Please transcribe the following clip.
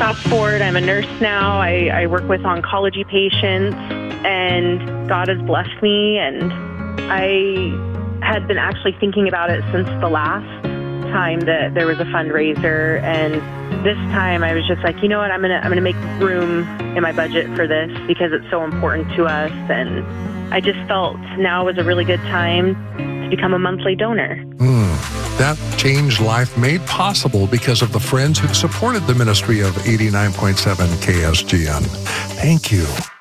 fast forward, I'm a nurse now. I work with oncology patients, and God has blessed me, and I had been actually thinking about it since the last time that there was a fundraiser, and this time I was just like, you know what, I'm gonna make room in my budget for this because it's so important to us, and I just felt now was a really good time to become a monthly donor. That changed life made possible because of the friends who supported the ministry of 89.7 KSGN. Thank you.